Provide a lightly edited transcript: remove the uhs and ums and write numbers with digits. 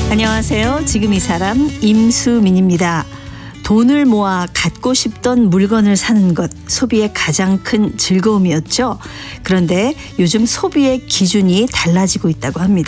안녕하세요. 지금 이 사람 임수민입니다. 돈을 모아 갖고 싶던 물건을 사는 것, 소비의 가장 큰 즐거움이었죠. 그런데 요즘 소비의 기준이 달라지고 있다고 합니다.